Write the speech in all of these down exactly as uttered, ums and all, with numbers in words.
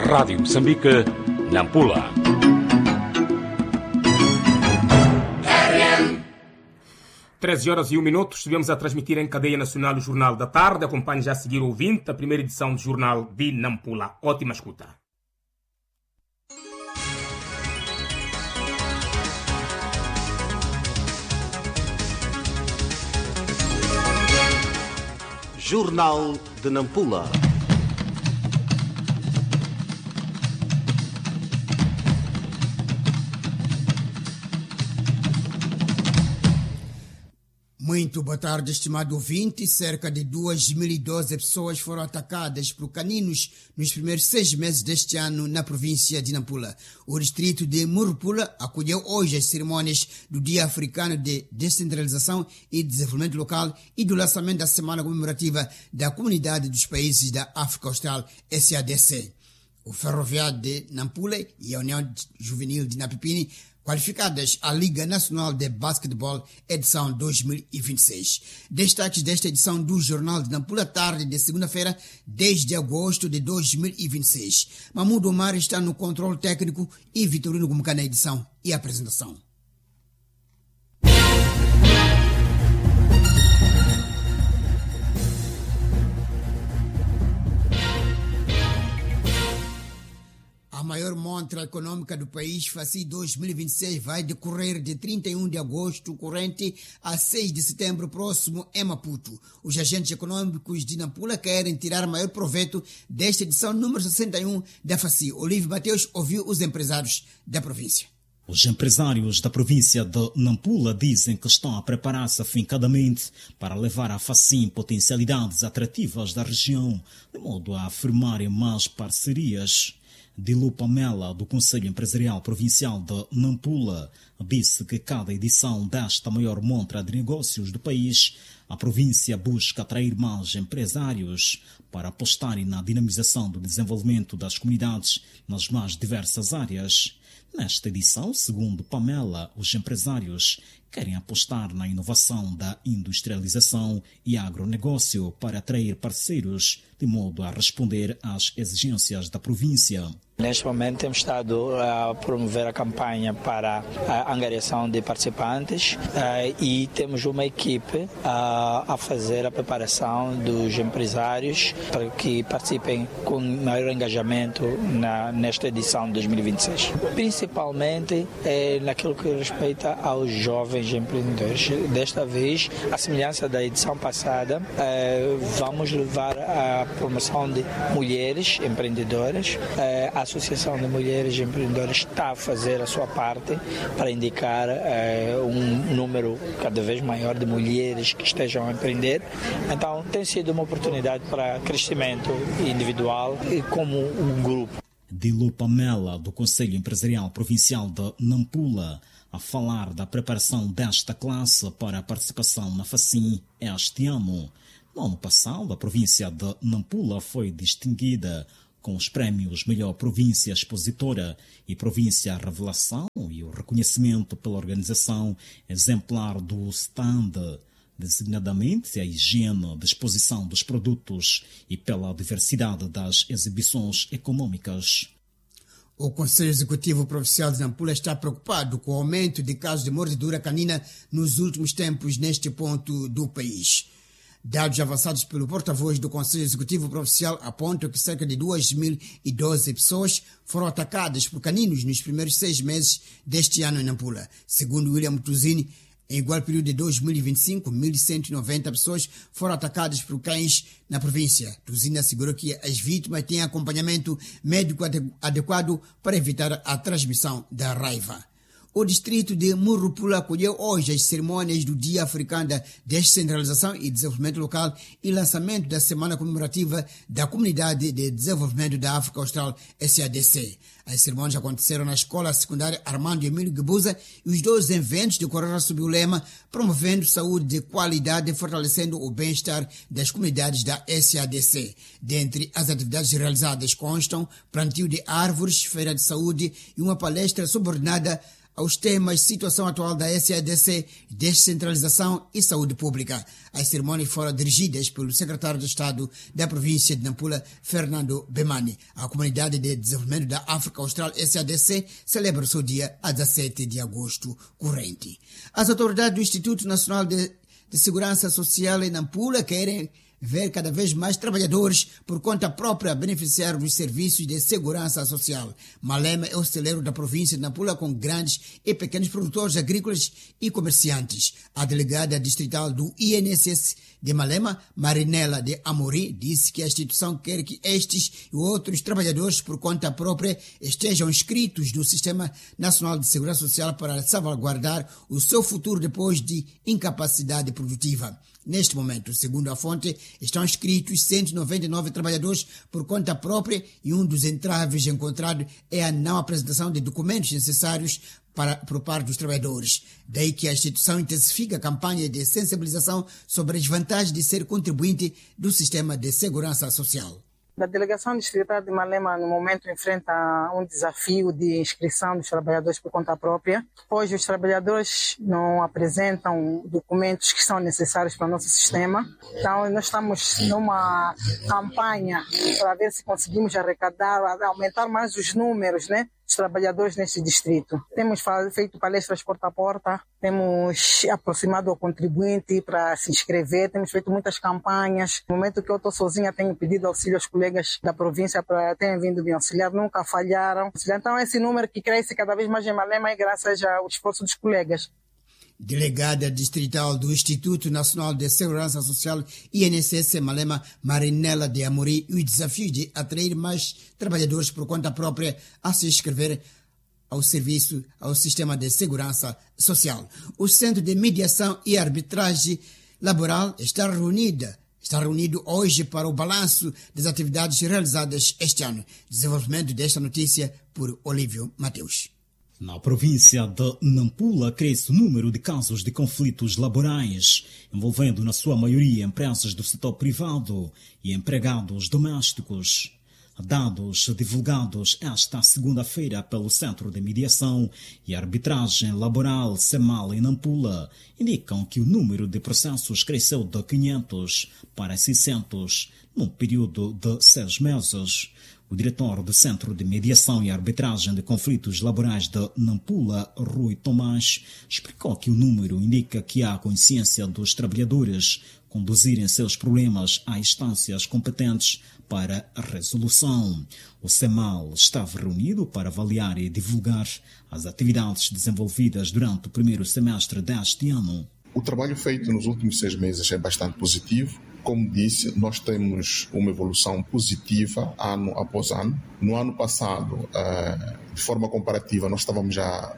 Rádio Moçambique, Nampula. treze horas e um minuto, estivemos a transmitir em cadeia nacional o Jornal da Tarde. Acompanhe já a seguir o ouvinte, a primeira edição do Jornal de Nampula. Ótima escuta. Jornal de Nampula. Muito boa tarde, estimado ouvinte. Cerca de duas mil e doze pessoas foram atacadas por caninos nos primeiros seis meses deste ano na província de Nampula. O distrito de Murupula acolheu hoje as cerimônias do Dia Africano de Descentralização e Desenvolvimento Local e do lançamento da Semana Comemorativa da Comunidade dos Países da África Austral, S A D C. O Ferroviário de Nampula e a União Juvenil de Napipini qualificadas à Liga Nacional de Basquetebol, edição dois mil e vinte e seis. Destaques desta edição do Jornal de Nampula, tarde de segunda-feira, dez de agosto de dois mil e vinte e seis. Mahmoud Omar está no controle técnico e Vitorino Gumuca na edição e apresentação. A maior montra econômica do país, FACI dois mil e vinte e seis, vai decorrer de trinta e um de agosto corrente a seis de setembro próximo em Maputo. Os agentes econômicos de Nampula querem tirar maior proveito desta edição número sessenta e um da FACI. Olívio Mateus ouviu os empresários da província. Os empresários da província de Nampula dizem que estão a preparar-se afincadamente para levar à FACI potencialidades atrativas da região, de modo a afirmarem mais parcerias. Dilu Pamela, do Conselho Empresarial Provincial de Nampula, disse que cada edição desta maior montra de negócios do país, a província busca atrair mais empresários para apostarem na dinamização do desenvolvimento das comunidades nas mais diversas áreas. Nesta edição, segundo Pamela, os empresários querem apostar na inovação da industrialização e agronegócio para atrair parceiros, de modo a responder às exigências da província. Neste momento temos estado a promover a campanha para a angariação de participantes e temos uma equipe a fazer a preparação dos empresários para que participem com maior engajamento na, nesta edição de dois mil e vinte e seis. Principalmente é naquilo que respeita aos jovens empreendedores. Desta vez, à semelhança da edição passada, vamos levar a promoção de mulheres empreendedoras. A Associação de Mulheres Empreendedoras está a fazer a sua parte para indicar eh, um número cada vez maior de mulheres que estejam a empreender. Então, tem sido uma oportunidade para crescimento individual e como um grupo. Dilu Pamela, do Conselho Empresarial Provincial de Nampula, a falar da preparação desta classe para a participação na FACI este ano. No ano passado, a província de Nampula foi distinguida com os prémios Melhor Província Expositora e Província Revelação e o reconhecimento pela organização exemplar do stand, designadamente a higiene de exposição dos produtos e pela diversidade das exibições econômicas. O Conselho Executivo Provincial de Nampula está preocupado com o aumento de casos de mordedura canina nos últimos tempos neste ponto do país. Dados avançados pelo porta-voz do Conselho Executivo Provincial apontam que cerca de duas mil e doze pessoas foram atacadas por caninos nos primeiros seis meses deste ano em Nampula. Segundo William Tuzini, em igual período de dois mil e vinte e cinco, mil cento e noventa pessoas foram atacadas por cães na província. Tuzini assegurou que as vítimas têm acompanhamento médico adequado para evitar a transmissão da raiva. O distrito de Murupula acolheu hoje as cerimônias do Dia Africano da Descentralização e Desenvolvimento Local e lançamento da Semana Comemorativa da Comunidade de Desenvolvimento da África Austral, S A D C. As cerimônias aconteceram na Escola Secundária Armando Emílio Guebuza e os dois eventos decorreram sob o lema Promovendo Saúde de Qualidade e Fortalecendo o Bem-Estar das Comunidades da S A D C. Dentre as atividades realizadas constam plantio de árvores, feira de saúde e uma palestra subordinada aos temas situação atual da S A D C, descentralização e saúde pública. As cerimônias foram dirigidas pelo secretário de Estado da província de Nampula, Fernando Bemani. A Comunidade de Desenvolvimento da África Austral, S A D C, celebra o seu dia a dezassete de agosto corrente. As autoridades do Instituto Nacional de, de Segurança Social em Nampula querem ver cada vez mais trabalhadores por conta própria beneficiar dos serviços de segurança social. Malema é o celeiro da província de Nampula com grandes e pequenos produtores agrícolas e comerciantes. A delegada distrital do I N S S de Malema, Marinela de Amori, disse que a instituição quer que estes e outros trabalhadores por conta própria estejam inscritos no Sistema Nacional de Segurança Social para salvaguardar o seu futuro depois de incapacidade produtiva. Neste momento, segundo a fonte, estão inscritos cento e noventa e nove trabalhadores por conta própria e um dos entraves encontrados é a não apresentação de documentos necessários para, por parte dos trabalhadores. Daí que a instituição intensifica a campanha de sensibilização sobre as vantagens de ser contribuinte do sistema de segurança social. A delegação distrital de Malema, no momento, enfrenta um desafio de inscrição dos trabalhadores por conta própria. Hoje, os trabalhadores não apresentam documentos que são necessários para o nosso sistema. Então, nós estamos numa campanha para ver se conseguimos arrecadar, aumentar mais os números, né, dos trabalhadores neste distrito. Temos feito palestras porta a porta, temos aproximado o contribuinte para se inscrever, temos feito muitas campanhas. No momento que eu estou sozinha, tenho pedido auxílio aos colegas da província para terem vindo me auxiliar, nunca falharam. Então, esse número que cresce cada vez mais em Malema é graças ao esforço dos colegas. Delegada distrital do Instituto Nacional de Segurança Social, I N S S Malema, Marinela de Amori, e o desafio de atrair mais trabalhadores por conta própria a se inscrever ao serviço, ao sistema de segurança social. O Centro de Mediação e Arbitragem Laboral está reunida Está reunido hoje para o balanço das atividades realizadas este ano. Desenvolvimento desta notícia por Olívio Mateus. Na província de Nampula, cresce o número de casos de conflitos laborais, envolvendo na sua maioria empresas do setor privado e empregados domésticos. Dados divulgados esta segunda-feira pelo Centro de Mediação e Arbitragem Laboral, CEMAL, em Nampula, indicam que o número de processos cresceu de quinhentos para seiscentos num período de seis meses. O diretor do Centro de Mediação e Arbitragem de Conflitos Laborais de Nampula, Rui Tomás, explicou que o número indica que há consciência dos trabalhadores conduzirem seus problemas a instâncias competentes para a resolução. O CEMAL estava reunido para avaliar e divulgar as atividades desenvolvidas durante o primeiro semestre deste ano. O trabalho feito nos últimos seis meses é bastante positivo. Como disse, nós temos uma evolução positiva ano após ano. No ano passado, de forma comparativa, nós estávamos já a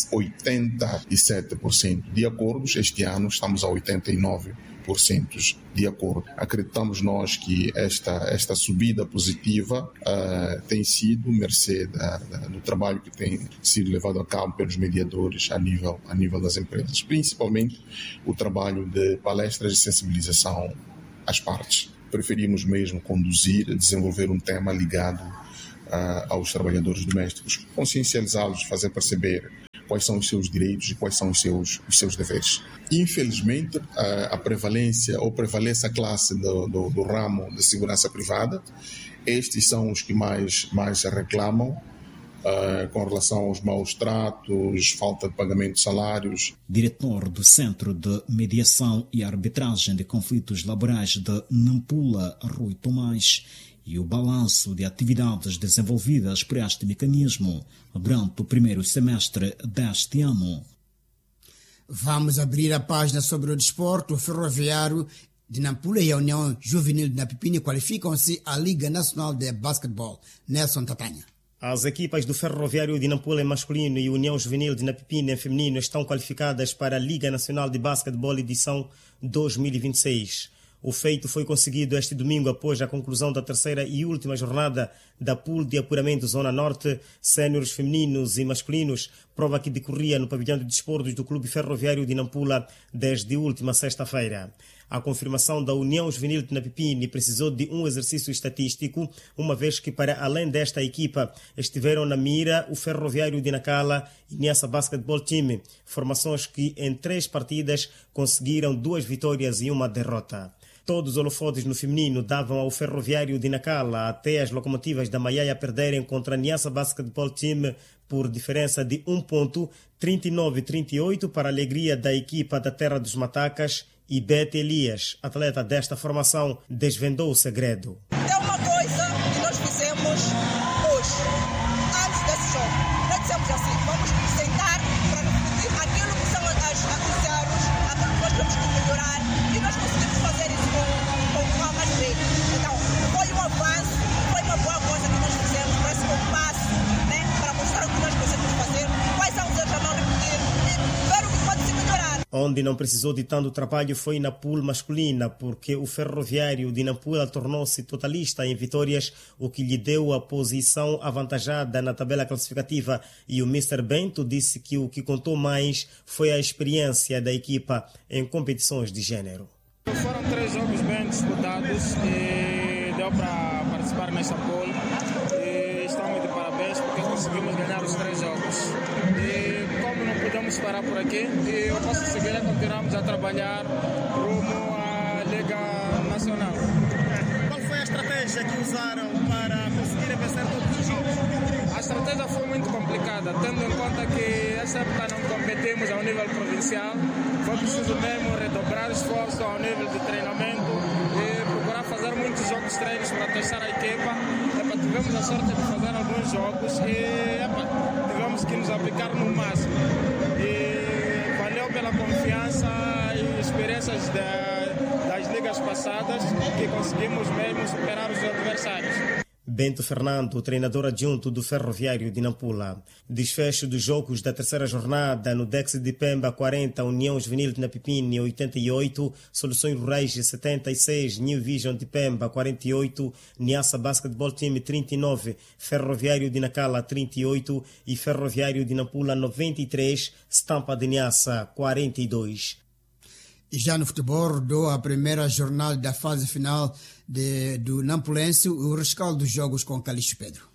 oitenta e sete por cento de acordos. Este ano estamos a oitenta e nove por cento de acordo. Acreditamos nós que esta, esta subida positiva uh, tem sido mercê da, da, do trabalho que tem sido levado a cabo pelos mediadores a nível, a nível das empresas, principalmente o trabalho de palestras de sensibilização às partes. Preferimos mesmo conduzir, desenvolver um tema ligado uh, aos trabalhadores domésticos, consciencializá-los, fazer perceber quais são os seus direitos e quais são os seus, os seus deveres. Infelizmente, a, a prevalência ou prevalece a classe do, do, do ramo de segurança privada. Estes são os que mais, mais reclamam uh, com relação aos maus tratos, falta de pagamento de salários. Diretor do Centro de Mediação e Arbitragem de Conflitos Laborais de Nampula, Rui Tomás, e o balanço de atividades desenvolvidas por este mecanismo durante o primeiro semestre deste ano. Vamos abrir a página sobre o desporto. O Ferroviário de Nampula e a União Juvenil de Napipini qualificam-se à Liga Nacional de Basquetebol. Nelson Tatanha. As equipas do Ferroviário de Nampula em masculino e União Juvenil de Napipini em feminino estão qualificadas para a Liga Nacional de Basquetebol edição dois mil e vinte e seis. O feito foi conseguido este domingo após a conclusão da terceira e última jornada da Pool de Apuramento Zona Norte, séniores femininos e masculinos, prova que decorria no pavilhão de desportos do Clube Ferroviário de Nampula desde a última sexta-feira. A confirmação da União Juvenil de Napipini precisou de um exercício estatístico, uma vez que, para além desta equipa, estiveram na mira o Ferroviário de Nacala e Niassa Basketball Team, formações que em três partidas conseguiram duas vitórias e uma derrota. Todos os holofotes no feminino davam ao Ferroviário de Nacala até as locomotivas da Maiaia perderem contra a Niassa Basketball Team por diferença de um ponto, trinta e nove a trinta e oito, para a alegria da equipa da Terra dos Matacas, e Bete Elias, atleta desta formação, desvendou o segredo. É uma coisa que nós fizemos hoje, antes desse jogo. Nós dissemos assim, vamos sentar para repetir aquilo que são as, as erros, aquilo que nós temos que melhorar, e nós conseguimos fazer isso com, com calma de jeito. Então, foi um avanço, foi uma boa coisa que nós fizemos, parece um passo, né, para mostrar o que nós conseguimos fazer, quais são os erros a não repetir, e ver o que pode se melhorar. Onde não precisou de tanto trabalho foi na pool masculina, porque o Ferroviário de Nampula tornou-se totalista em vitórias, o que lhe deu a posição avantajada na tabela classificativa. E o mister Bento disse que o que contou mais foi a experiência da equipa em competições de gênero. Foram três jogos bem disputados e deu para participar nesta pool. E estamos de parabéns porque conseguimos ganhar os três jogos. E como não podemos parar por aqui, e eu posso seguir a continuarmos a trabalhar rumo à Liga Nacional. Qual foi a estratégia que usaram para conseguir vencer todos os jogos? A estratégia foi muito complicada, tendo em conta que esta época não competimos ao nível provincial. Foi preciso mesmo redobrar esforço ao nível de treinamento e procurar fazer muitos jogos treinos para testar a equipa. Epa, tivemos a sorte de fazer alguns jogos e epa, tivemos que nos aplicar no máximo. E valeu pela confiança e experiências de, das ligas passadas que conseguimos mesmo superar os adversários. Bento Fernando, treinador adjunto do Ferroviário de Nampula. Desfecho dos jogos da terceira jornada no Dex de Pemba quarenta, União Juvenil de Napipini oitenta e oito, Soluções Rurais setenta e seis, New Vision de Pemba quarenta e oito, Niassa Basketball Team trinta e nove, Ferroviário de Nacala trinta e oito e Ferroviário de Nampula noventa e três, Stampa de Niassa quarenta e dois. E já no futebol, rodou a primeira jornada da fase final de, do Nampulense, o rescaldo dos jogos com Calixto Pedro.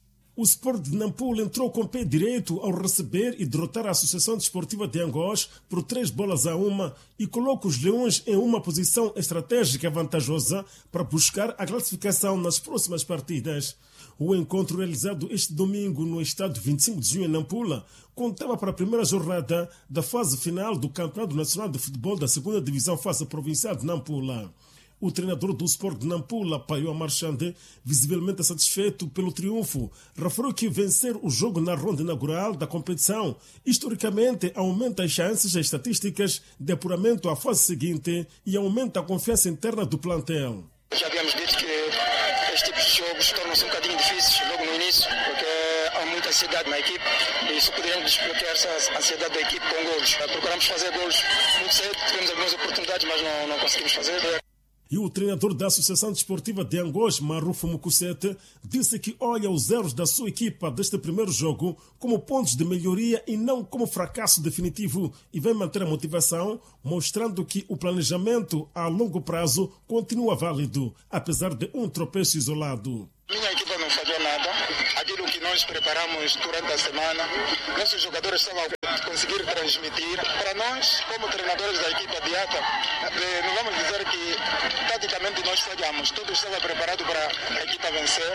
O Sport de Nampula entrou com o pé direito ao receber e derrotar a Associação Desportiva de Angós por três bolas a uma e coloca os Leões em uma posição estratégica vantajosa para buscar a classificação nas próximas partidas. O encontro realizado este domingo no estádio vinte e cinco de junho em Nampula contava para a primeira jornada da fase final do Campeonato Nacional de Futebol da segunda Divisão Fase Provincial de Nampula. O treinador do Sport de Nampula, Paio Marchande, visivelmente satisfeito pelo triunfo, referiu que vencer o jogo na ronda inaugural da competição historicamente aumenta as chances e estatísticas de apuramento à fase seguinte e aumenta a confiança interna do plantel. Já havíamos dito que este tipo de jogos tornam-se um bocadinho difíceis logo no início, porque há muita ansiedade na equipe e isso poderíamos desbloquear essa ansiedade da equipe com golos. Procuramos fazer golos muito cedo, tivemos algumas oportunidades, mas não, não conseguimos fazer. E o treinador da Associação Desportiva de Angós, Marufo Mucusete, disse que olha os erros da sua equipa deste primeiro jogo como pontos de melhoria e não como fracasso definitivo e vai manter a motivação, mostrando que o planejamento a longo prazo continua válido, apesar de um tropeço isolado. Minha equipa não falhou nada. Aquilo que nós preparamos durante a semana, nossos jogadores estão a conseguir transmitir. Para nós, como treinadores da equipa de Ata, não vamos dizer que taticamente nós falhamos. Tudo estava preparado para a equipa vencer.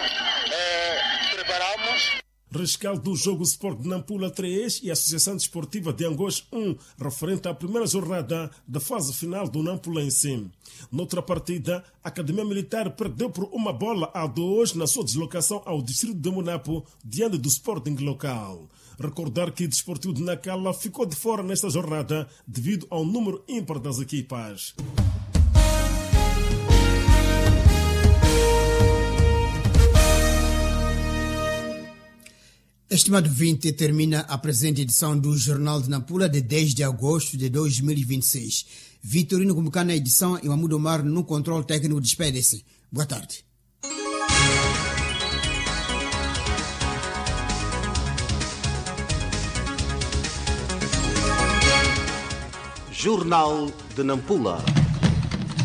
É, preparamos. Rescaldo do jogo Sport de Nampula três e Associação Desportiva de Angós um, referente à primeira jornada da fase final do Nampulense. Noutra partida, a Academia Militar perdeu por uma bola a dois na sua deslocação ao distrito de Munapo, diante do Sporting local. Recordar que o Desportivo de Nacala ficou de fora nesta jornada devido ao número ímpar das equipas. Estimado vinte, termina a presente edição do Jornal de Nampula de dez de agosto de dois mil e vinte e seis. Vitorino Gumucá na edição e Mahmoud Omar no controle técnico. Despede-se. Boa tarde. Jornal de Nampula.